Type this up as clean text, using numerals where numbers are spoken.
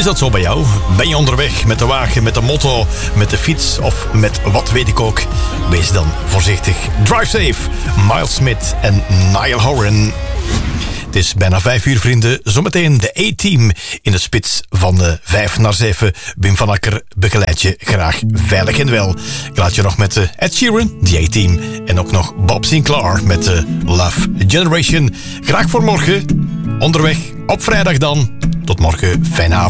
Is dat zo bij jou? Ben je onderweg met de wagen, met de motto, met de fiets of met wat weet ik ook? Wees dan voorzichtig. Drive safe. Miles Smith en Niall Horan. Het is bijna 5 uur, vrienden. Zometeen de A-team in de spits van de 5 naar 7. Wim van Akker begeleidt je graag veilig en wel. Ik laat je nog met Ed Sheeran, de A-team. En ook nog Bob Sinclair met de Love Generation. Graag voor morgen. Onderweg op vrijdag dan. Tot morgen. Fijne avond.